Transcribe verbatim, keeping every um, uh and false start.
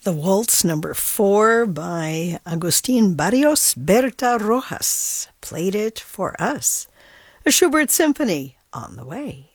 The Waltz Number Four by Agustin Barrios Berta Rojas played it for us. A Schubert Symphony on the way.